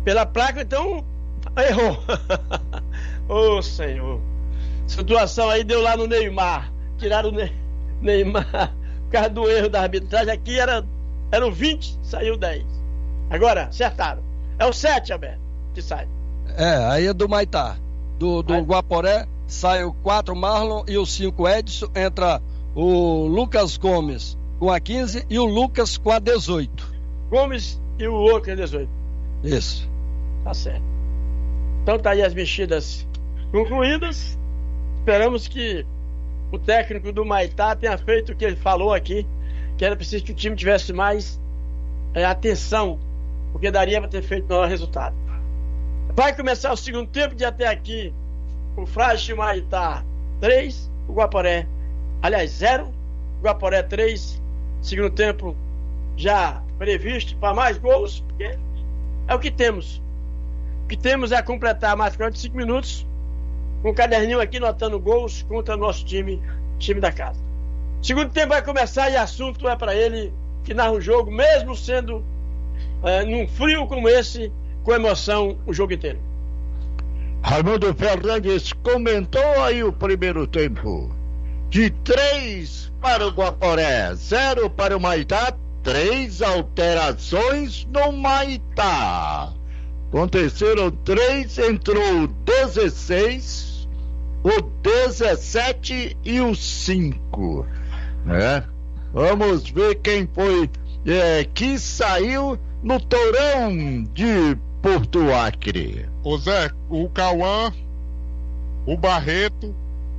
pela placa, então errou. Ô Senhor, situação aí deu lá no Neymar, tiraram o Neymar por causa do erro da arbitragem. Aqui eram 20, saiu 10. Agora, acertaram. É o 7, Alberto, que sai. Aí é do Maitá. Do Guaporé sai o 4 Marlon e o 5 Edson. Entra o Lucas Gomes com a 15 e o Lucas com a 18. Gomes e o outro é 18. Isso. Tá certo. Então tá aí as mexidas concluídas. Esperamos que o técnico do Maitá tenha feito o que ele falou aqui, que era preciso que o time tivesse mais atenção, porque daria para ter feito o maior resultado. Vai começar o segundo tempo. De até aqui o Frágil Maitá 3, o Guaporé, aliás 0, o Guaporé 3. Segundo tempo já previsto para mais gols, porque é o que temos. O que temos é completar mais 45 minutos com um caderninho aqui notando gols contra o nosso time da casa. Segundo tempo vai começar e assunto é para ele que narra o jogo, mesmo sendo num frio como esse, com emoção o jogo inteiro. Raimundo Fernandes comentou aí o primeiro tempo. De 3 para o Guaporé, 0 para o Maitá, 3 alterações no Maitá. Aconteceram 3, entrou o 16, o 17 e o 5, né? Vamos ver quem foi que saiu no Tourão de Porto Acre. Ô Zé, o Cauã, o Barreto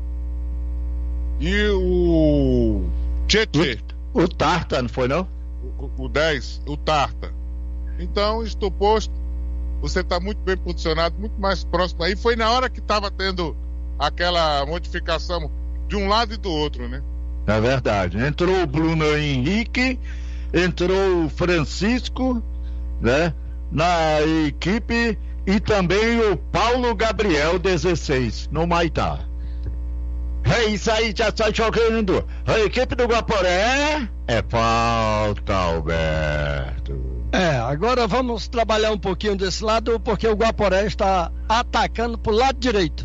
e o Tietê. O Tarta, não foi não? O 10, o Tarta. Então, estou posto. Você está muito bem posicionado, muito mais próximo aí. Foi na hora que estava tendo aquela modificação de um lado e do outro, né? É verdade. Entrou o Bruno Henrique, entrou o Francisco, né? Na equipe, e também o Paulo Gabriel, 16, no Maitá. É isso aí, já está jogando. A equipe do Guaporé é falta, Alberto. Agora vamos trabalhar um pouquinho desse lado, porque o Guaporé está atacando pro lado direito.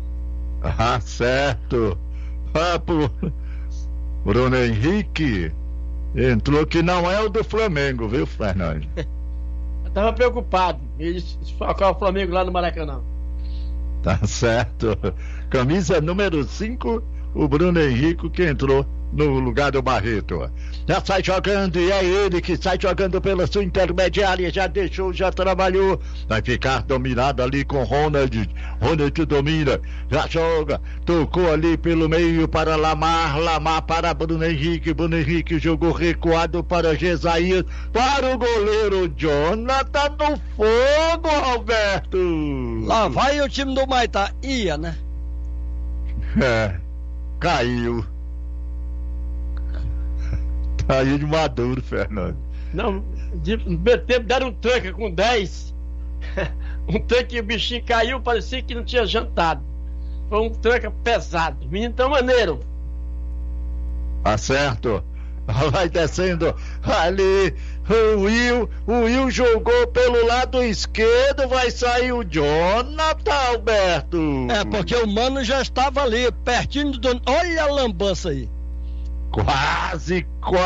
Certo. Bruno Henrique entrou, que não é o do Flamengo, viu, Fernando? Eu tava preocupado em desfocar o Flamengo lá no Maracanã. Tá certo. Camisa número 5, o Bruno Henrique, que entrou no lugar do Barreto. Já sai jogando, e é ele que sai jogando pela sua intermediária, já deixou, já trabalhou, vai ficar dominado ali com Ronald domina, já joga, tocou ali pelo meio para Lamar para Bruno Henrique jogou recuado para Gesaías, para o goleiro Jonathan no fogo, Roberto. Lá vai o time do Maitá, né? Caiu. Caiu de maduro, Fernando. Não, no primeiro tempo deram um tranca com 10. Um tranca que o bichinho caiu, parecia que não tinha jantado. Foi um tranca pesado. O menino tão maneiro. Tá certo. Vai descendo ali. O Will jogou pelo lado esquerdo. Vai sair o Jonathan, Alberto. Porque o Mano já estava ali, pertinho do dono. Olha a lambança aí. Quase.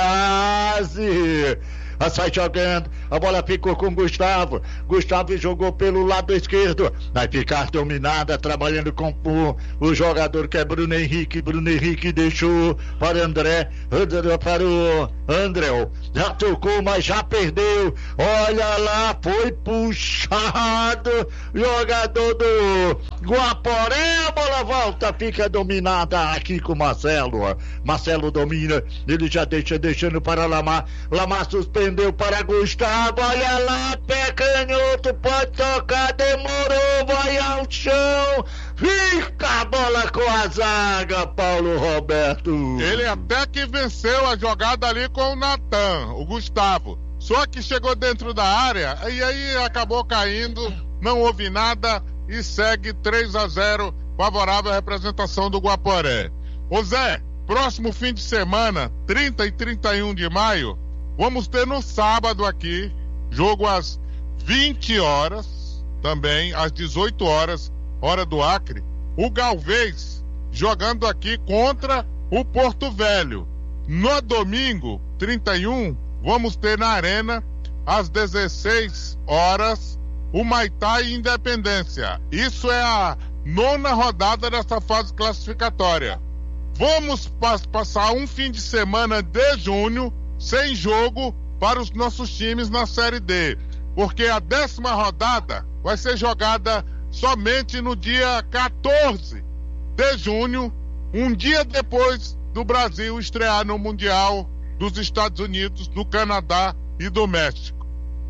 Sai jogando, a bola ficou com Gustavo jogou pelo lado esquerdo, vai ficar dominada, trabalhando com o jogador que é Bruno Henrique deixou para André para o André, já tocou, mas já perdeu, olha lá, foi puxado, jogador do Guaporé, a bola volta, fica dominada aqui com Marcelo domina, ele já deixando para Lamar suspendeu para Gustavo, olha lá, pé canhoto, pode tocar, demorou, vai ao chão, fica a bola com a zaga, Paulo Roberto. Ele até que venceu a jogada ali com o Natan, o Gustavo, só que chegou dentro da área e aí acabou caindo, não houve nada e segue 3-0, favorável à representação do Guaporé. Ô Zé, próximo fim de semana, 30 e 31 de maio, vamos ter no sábado aqui, jogo às 20 horas, também às 18 horas, hora do Acre, o Galvez jogando aqui contra o Porto Velho. No domingo, 31, vamos ter na Arena, às 16 horas, o Maitá e Independência. Isso é a 9ª rodada dessa fase classificatória. Vamos passar um fim de semana de junho sem jogo para os nossos times na Série D, porque a 10ª rodada vai ser jogada somente no dia 14 de junho, um dia depois do Brasil estrear no Mundial dos Estados Unidos, do Canadá e do México.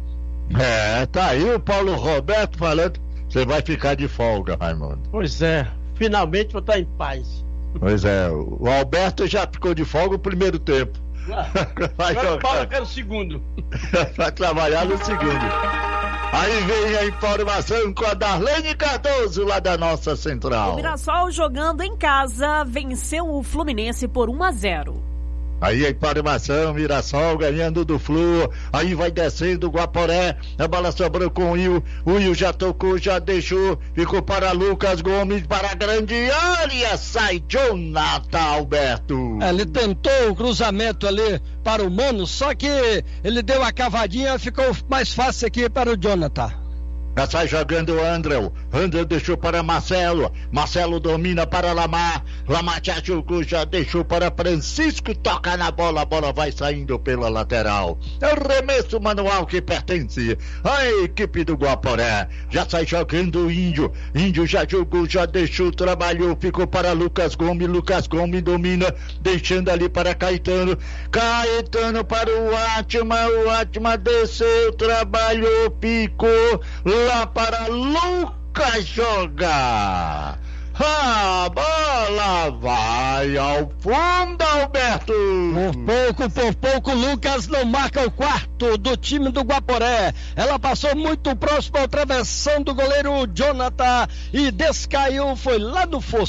Tá aí o Paulo Roberto falando, você vai ficar de folga, Raimundo. Pois é, finalmente vou estar em paz. Pois é, o Alberto já ficou de folga o primeiro tempo. Vai jogar. Quero o segundo. Vai trabalhar no segundo. Aí vem a informação com a Darlene Cardoso, lá da nossa central. O Mirassol, jogando em casa, venceu o Fluminense por 1-0. Aí a informação, Mirassol ganhando do Flu, aí vai descendo o Guaporé, a bola sobrou com o Will já tocou, já deixou, ficou para Lucas Gomes, para a grande área, sai Jonathan Alberto. Ele tentou o cruzamento ali para o Mano, só que ele deu a cavadinha, ficou mais fácil aqui para o Jonathan. Já sai jogando o André deixou para Marcelo domina para Lamar já jogou, já deixou para Francisco, toca na bola, a bola vai saindo pela lateral, é o remesso manual que pertence à equipe do Guaporé. Já sai jogando o Índio já jogou, já deixou, trabalhou, ficou para Lucas Gomes domina, deixando ali para Caetano para o Atma desceu, trabalhou, picou lá para Lucas, joga, a bola vai ao fundo, Alberto. Por pouco, Lucas não marca o quarto do time do Guaporé. Ela passou muito próximo ao travessão do goleiro Jonathan e descaiu, foi lá no fosso.